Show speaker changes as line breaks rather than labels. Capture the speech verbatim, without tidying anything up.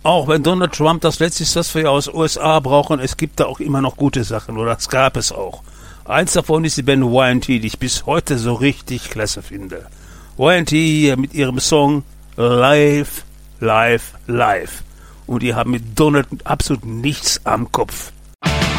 Auch wenn Donald Trump das Letzte ist, was wir aus U S A brauchen, es gibt da auch immer noch gute Sachen, oder das gab es auch. Eins davon ist die Band Y and T, die ich bis heute so richtig klasse finde. Y and T hier mit ihrem Song Live, Live, Live. Und die haben mit Donald absolut nichts am Kopf.